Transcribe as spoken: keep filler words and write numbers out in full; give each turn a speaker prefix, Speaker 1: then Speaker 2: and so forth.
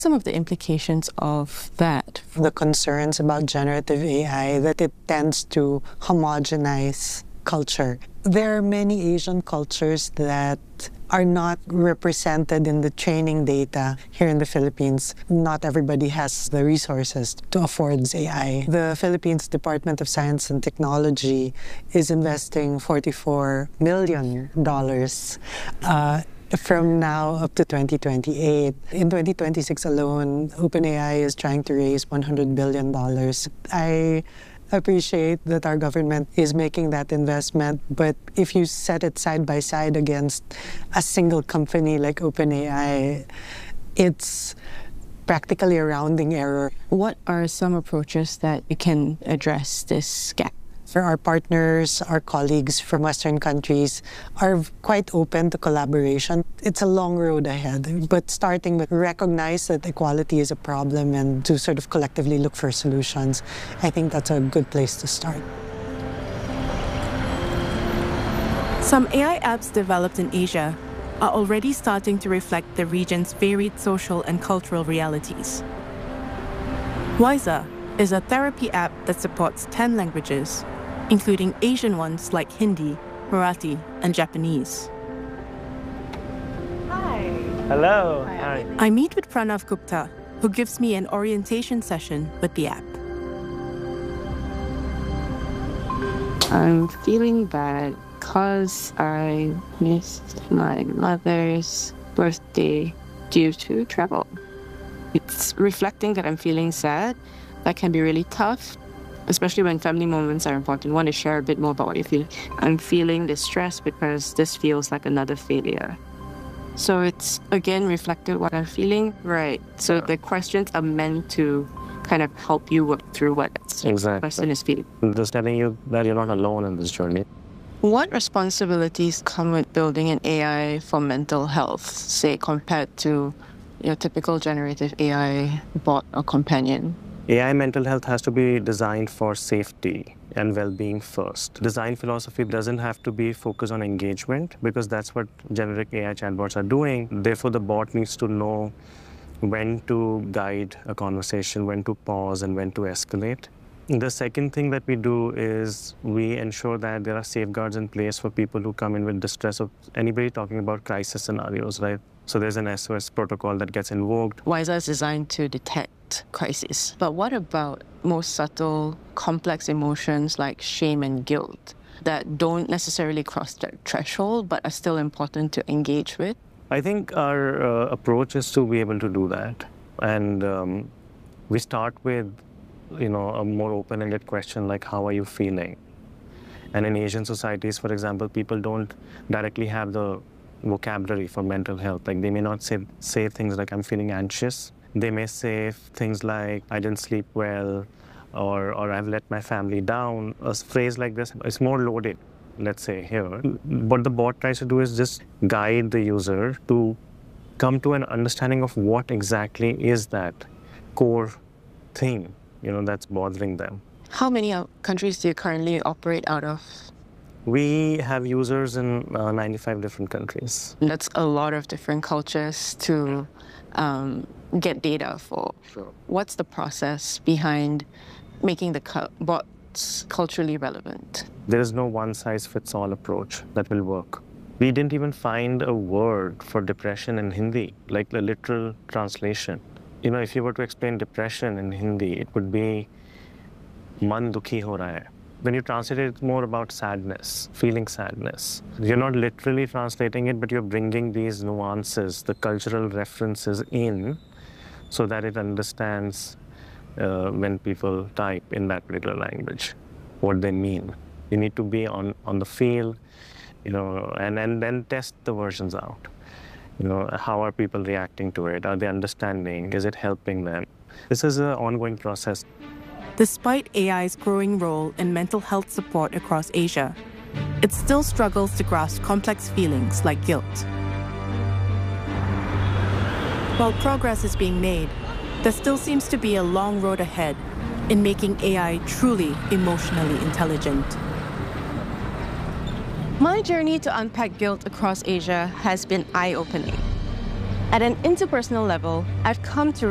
Speaker 1: some of the implications of that?
Speaker 2: The concerns about generative A I, that it tends to homogenize culture. There are many Asian cultures that are not represented in the training data here in the Philippines. Not everybody has the resources to afford A I. The Philippines Department of Science and Technology is investing forty-four million dollars uh, from now up to twenty twenty-eight. In twenty twenty-six alone, OpenAI is trying to raise one hundred billion dollars. I appreciate that our government is making that investment, but if you set it side by side against a single company like OpenAI, it's practically a rounding error.
Speaker 1: What are some approaches that can address this gap?
Speaker 2: For our partners, our colleagues from Western countries are quite open to collaboration. It's a long road ahead, but starting with recognize that equality is a problem and to sort of collectively look for solutions, I think that's a good place to start.
Speaker 3: Some A I apps developed in Asia are already starting to reflect the region's varied social and cultural realities. Wiser is a therapy app that supports ten languages, including Asian ones like Hindi, Marathi, and Japanese.
Speaker 4: Hi.
Speaker 5: Hello.
Speaker 4: Hi.
Speaker 3: I meet with Pranav Gupta, who gives me an orientation session with the app.
Speaker 4: I'm feeling bad because I missed my mother's birthday due to travel. It's reflecting that I'm feeling sad. That can be really tough, especially when family moments are important. You want to share a bit more about what you feel. I'm feeling distressed because this feels like another failure. So it's, again, reflected what I'm feeling. Right. So the questions are meant to kind of help you work through what
Speaker 5: exactly.
Speaker 4: the person is feeling.
Speaker 5: Just telling you that you're not alone in this journey.
Speaker 3: What responsibilities come with building an A I for mental health, say, compared to your typical generative A I bot or companion?
Speaker 5: A I mental health has to be designed for safety and well-being first. Design philosophy doesn't have to be focused on engagement because that's what generic A I chatbots are doing. Therefore, the bot needs to know when to guide a conversation, when to pause, and when to escalate. The second thing that we do is we ensure that there are safeguards in place for people who come in with distress of anybody talking about crisis scenarios, right? So there's an S O S protocol that gets invoked.
Speaker 3: Wiser is designed to detect crisis. But what about more subtle, complex emotions like shame and guilt that don't necessarily cross that threshold but are still important to engage with?
Speaker 5: I think our uh, approach is to be able to do that. And um, we start with, you know, a more open-ended question like, how are you feeling? And in Asian societies, for example, people don't directly have the vocabulary for mental health. Like, they may not say, say things like, I'm feeling anxious. They may say things like, I didn't sleep well, or, or I've let my family down. A phrase like this is more loaded, let's say, here. What the bot tries to do is just guide the user to come to an understanding of what exactly is that core thing, you know, that's bothering them.
Speaker 3: How many countries do you currently operate out of?
Speaker 5: We have users in uh, ninety-five different countries.
Speaker 3: That's a lot of different cultures to um, get data for.
Speaker 5: Sure.
Speaker 3: What's the process behind making the cu- bots culturally relevant?
Speaker 5: There is no one-size-fits-all approach that will work. We didn't even find a word for depression in Hindi, like a literal translation. You know, if you were to explain depression in Hindi, it would be man dukhi ho raha hai. When you translate it, it's more about sadness, feeling sadness. You're not literally translating it, but you're bringing these nuances, the cultural references in, so that it understands uh, when people type in that particular language, what they mean. You need to be on, on the field, you know, and, and then test the versions out. You know, how are people reacting to it? Are they understanding? Is it helping them? This is an ongoing process.
Speaker 3: Despite A I's growing role in mental health support across Asia, it still struggles to grasp complex feelings like guilt. While progress is being made, there still seems to be a long road ahead in making A I truly emotionally intelligent. My journey to unpack guilt across Asia has been eye-opening. At an interpersonal level, I've come to